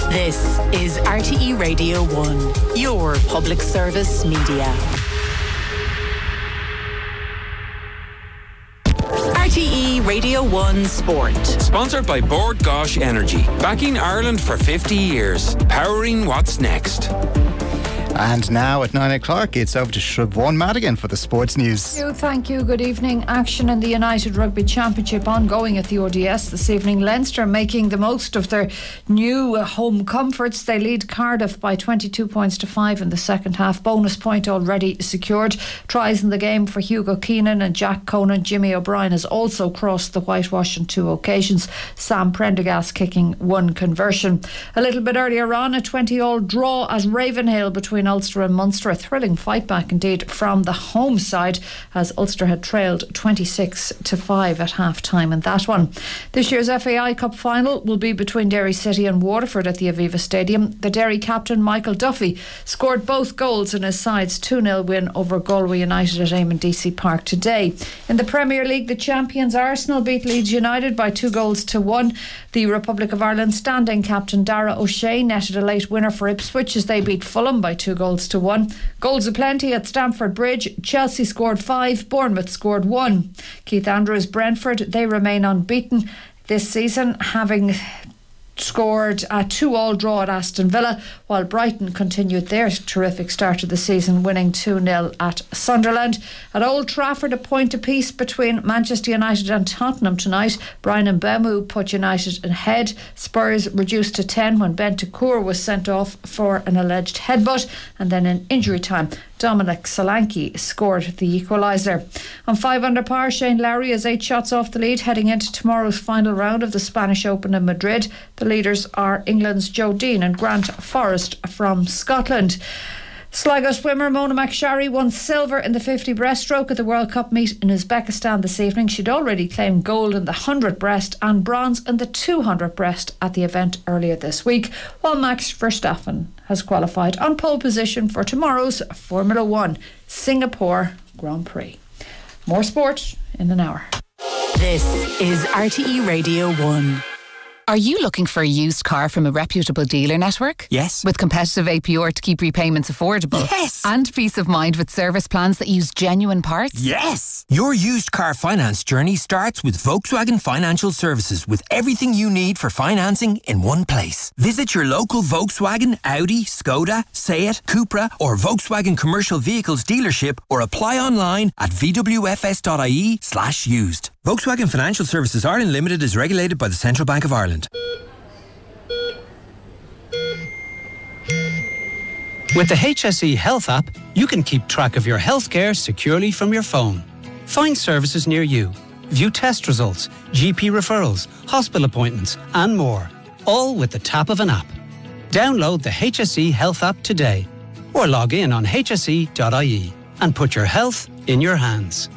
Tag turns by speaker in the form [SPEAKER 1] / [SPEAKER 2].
[SPEAKER 1] This is RTE Radio 1, your public service media. RTE Radio 1 Sport.
[SPEAKER 2] Sponsored by Bord Gosh Energy. Backing Ireland for 50 years. Powering what's next.
[SPEAKER 3] And now at 9 o'clock, it's over to Siobhan Madigan for the sports news.
[SPEAKER 4] Thank you. Good evening. Action in the United Rugby Championship ongoing at the ODS this evening. Leinster making the most of their new home comforts. They lead Cardiff by 22 points to 5 in the second half. Bonus point already secured. Tries in the game for Hugo Keenan and Jack Conan. Jimmy O'Brien has also crossed the whitewash on 2 occasions. Sam Prendergast kicking 1 conversion. A little bit earlier on, a 20-all draw at Ravenhill between Ulster and Munster. A thrilling fight back indeed from the home side, as Ulster had trailed 26 to 5 at half time in that one. This year's FAI Cup final will be between Derry City and Waterford at the Aviva Stadium. The Derry captain Michael Duffy scored both goals in his side's 2-0 win over Galway United at Eamon DC Park today. In the Premier League, the champions Arsenal beat Leeds United by 2-1. The Republic of Ireland standing captain Dara O'Shea netted a late winner for Ipswich as they beat Fulham by 2-1. Goals aplenty at Stamford Bridge. Chelsea scored 5, Bournemouth scored 1. Keith Andrews Brentford, they remain unbeaten this season, having scored a 2-all draw at Aston Villa, while Brighton continued their terrific start to the season, winning 2-0 at Sunderland. At Old Trafford, a point apiece between Manchester United and Tottenham tonight. Brian Mbeumo put United ahead. Spurs reduced to 10 when Bentancur was sent off for an alleged headbutt, and then in injury time Dominic Solanke scored the equaliser. On 5 under par, Shane Lowry is 8 shots off the lead heading into tomorrow's final round of the Spanish Open in Madrid. The leaders are England's Joe Dean and Grant Forrest from Scotland. Sligo swimmer Mona McSharry won silver in the 50 breaststroke at the World Cup meet in Uzbekistan this evening. She'd already claimed gold in the 100 breast and bronze in the 200 breast at the event earlier this week, while Max Verstappen has qualified on pole position for tomorrow's Formula 1 Singapore Grand Prix. More sport in an hour.
[SPEAKER 1] This is RTE Radio 1.
[SPEAKER 5] Are you looking for a used car from a reputable dealer network?
[SPEAKER 6] Yes.
[SPEAKER 5] With competitive APR to keep repayments affordable?
[SPEAKER 6] Yes.
[SPEAKER 5] And peace of mind with service plans that use genuine parts?
[SPEAKER 6] Yes. Your used car finance journey starts with Volkswagen Financial Services, with everything you need for financing in one place. Visit your local Volkswagen, Audi, Skoda, Seat, Cupra or Volkswagen Commercial Vehicles dealership, or apply online at vwfs.ie/used. Volkswagen Financial Services Ireland Limited is regulated by the Central Bank of Ireland.
[SPEAKER 7] With the HSE Health app, you can keep track of your healthcare securely from your phone. Find services near you, view test results, GP referrals, hospital appointments and more, all with the tap of an app. Download the HSE Health app today or log in on hse.ie and put your health in your hands.